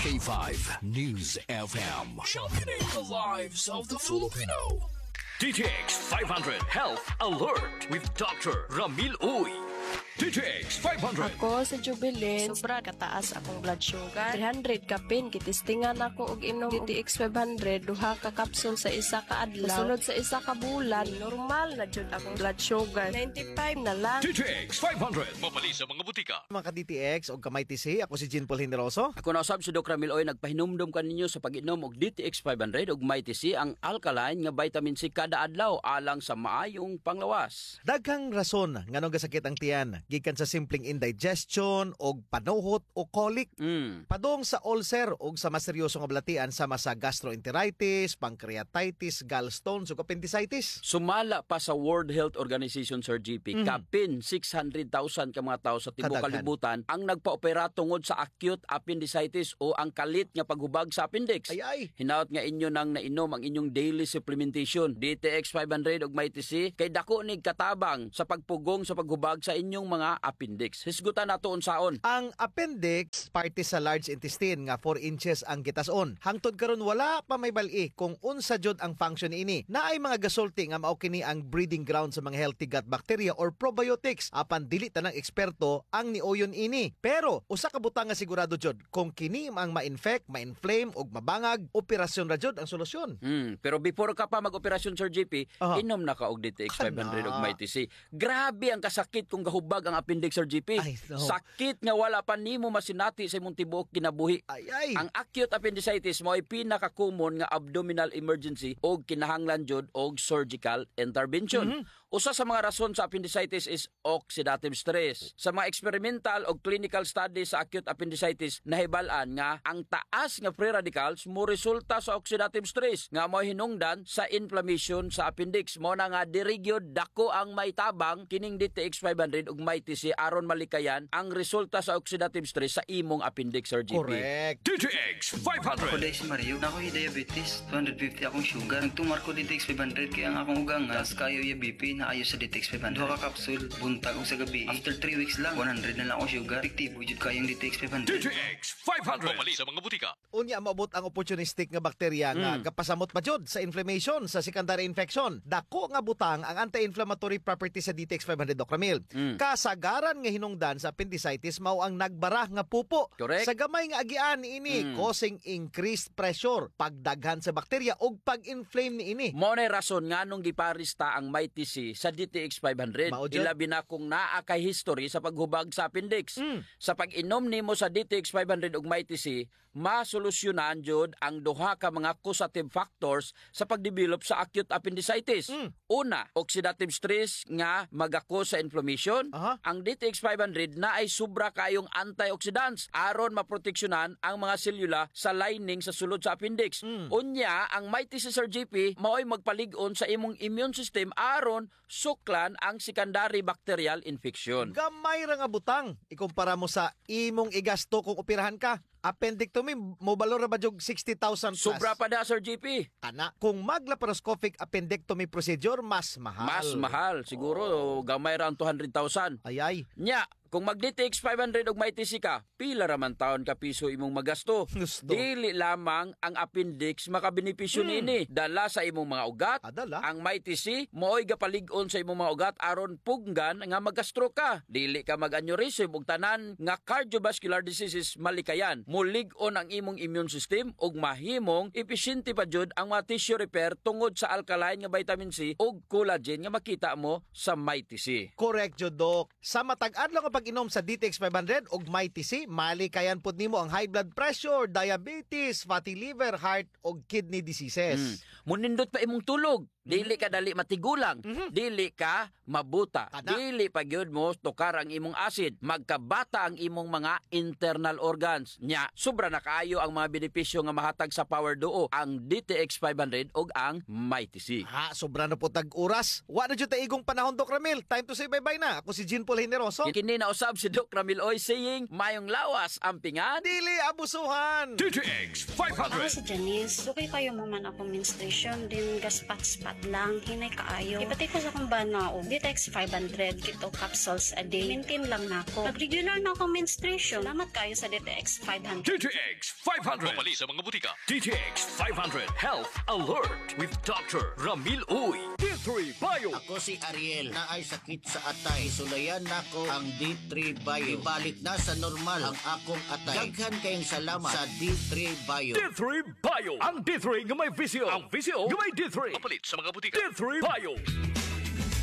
K5 News FM. Championing the lives of the Filipino. DTX 500 Health Alert with Dr. Ramil Uy. DTX 500. Ako sa Jubilee, sobra kataas akong blood sugar. 300 kapin, kitistingan ako og inom DTX 500, duha ka kapsul sa isa ka adlaw. Sunod sa isa ka bulan, normal na jud akong blood sugar. 95 na lang. DTX 500. Mapali sa mga butika. Mga ka-DTX o kamay TC, ako si Jean Paul Generoso. Ako na usab si Dr. Ramil Oy, nagpahinumdum kaninyo sa pag-inom og DTX 500 ug MyTC ang alkaline nga vitamin C kada adlaw alang sa maayong panglawas. Daghang rason nganong gasakit ang tiyan, gikan sa simpleng indigestion og panuhot o colic. Padong sa ulcer og sa mas seryosong ablatian sama sa gastroenteritis, pancreatitis, gallstones ug appendicitis. Sumala pa sa World Health Organization, Sir GP, kapin 600,000 ka mga tao sa tibuok Kadaghan. kalibutan ang nagpa-opera tungod sa acute appendicitis o ang kalit nga paghubag sa appendix. Ay. Hinaot nga inyo nang nainom ang inyong daily supplementation DTX 500 ug MyTC kay dako nig katabang sa pagpugong sa paghubag sa inyong mga appendix. Hisgutan nato unsaon. Ang appendix, parte sa large intestine nga 4 inches ang gitason. Hangtod karon wala pa may bal-i kung unsa jud ang function ini. Naay mga gasulti nga mao kini ang breeding ground sa mga healthy gut bacteria or probiotics. Apan dili tanang eksperto ang niuyon ini. Pero usa ka butang nga sigurado jud kung kini ang ma-infect, ma-inflame ug mabangag, operasyon ra jud ang solusyon. Pero before ka pa mag-operasyon, Sir JP, Aha. inom na ka og DTX 500 Kana. og MyTC. Grabe ang kasakit kung gahubag ang appendix, Sir JP. Ay, no. Sakit nga wala pa nimo masinati sa imong tibuok kinabuhi. Ay. Ang acute appendicitis mo ay pinaka-common nga abdominal emergency o kinahanglan jud og surgical intervention. Usa sa mga rason sa appendicitis is oxidative stress. Sa mga experimental o clinical studies sa acute appendicitis, nahibal-an nga ang taas nga free radicals mo resulta sa oxidative stress nga mo hinungdan sa inflammation sa appendix. Mo na nga dirigyod dako ang maitabang kining DTX 500 ug MyTC aron malikayan ang resulta sa oxidative stress sa imong appendix, Sir GP. Correct. DTX Ako 500. dahil si Mario, ako'y diabetes, 250 akong sugar. Nagtumar ko DTX 500 kaya ang akong ugang nga, kayo yung BP na ayo sa DTX 500. Duha ka kapsul, buntag og sa gabi. After 3 weeks lang, 100 na lang akong sugar. Efektibo jud kayong DTX 500. DTX 500. Mapali sa mga butika. Unya maabot ang opportunistic nga bakterya nga kapasamot pa jud sa inflammation sa secondary infection. Dako nga butang ang anti-inflammatory property sa DTX 500 Dr. Ramil. Kasagaran nga hinungdan sa appendicitis mao ang nagbara nga pupo. Correct. Sa gamay nga agian niini causing increased pressure, pagdaghan sa bakterya ug pag-inflame niini. Mo na rason nga nung giparista ang MyTC sa DTX 500. Mao dyan. Ilabi na kung naa kay history sa paghubag sa appendix. Sa pag-inom nimo sa DTX 500 ug MyTC, masolusyonan jud ang duha ka mga causative factors sa pagdevelop sa acute appendicitis. Una, oxidative stress nga magako sa inflammation. Aha. Ang DTX 500 na ay sobra kayong antioxidants aron maproteksyonan ang mga selula sa lining sa sulod sa appendix. Unya, ang MyTC, Sir JP, mao'y magpalig-on sa imong immune system aron suklan ang secondary bacterial infection. Gamay ra nga butang ikumpara mo sa imong igasto kung operahan ka. Appendectomy mo balor ra ba jog 60,000 plus. Sobra pa da, Sir JP. Kana kung mag-laparoscopic appendectomy procedure mas mahal. Mas mahal. Siguro, gamay ra ang 200,000. Ay. Nya, kung mag-DTX 500 og MyTC ka, pila raman taon ka piso imong magasto. Gusto. Dili lamang ang appendix makabenepisyo nini. Dala sa imong mga ugat. Dala. Ang MyTC mooy gapalig-on sa imong mga ugat aron punggan nga magastro ka. Dili ka mag-aneurysm ug tanan nga cardiovascular diseases malikayan. Mulig-on ang imong immune system ug mahimong epesyente pa jud ang mga tissue repair tungod sa alkaline nga vitamin C ug collagen nga makita mo sa MyTC. Correct jud, Doc. Sa matag-adlaw nga pag-inom sa DTX 500 ug MyTC, malikayan pud nimo ang high blood pressure, diabetes, fatty liver, heart ug kidney diseases. Munindot pa imong tulog. Dili ka dali matigulang. Dili ka mabuta. Kana. Dili pa gyud mo tukar ang imong acid. Magkabata ang imong mga internal organs. Nya, sobra na kaayo ang mga benepisyo nga mahatag sa Power Duo, ang DTX 500 ug ang MyTC. Sobra na po tag-oras. Wa na jud ta igong panahon, Doc Ramil. Time to say bye-bye na. Ako si Jean Paul Generoso. Kini na usab si Doc Ramil Oy saying, mayong lawas ang pingan. Dili abusuhan. DTX Ako 500. si Janice. Dugay kayo mo man ako menstruation din gaspat-spat sapat lang, hinay kaayo. Ipatay ko sa akong bana og DTX 500 kito capsules a day. Maintain lang nako. Pag regular na akong menstruation, salamat kayo sa DTX 500. DTX 500. Pumali sa mga butika. DTX 500 Health Alert with Dr. Ramil Uy. D3 Bio. Ako si Ariel na ay sakit sa atay. Sulayan nako ang D3 Bio. Ibalik na sa normal ang akong atay. Daghan kayong salamat sa D3 Bio. D3 Bio. Ang D3 nga may visio. Ang visio nga may D3. Papalit sa mga butika. D3 Bio.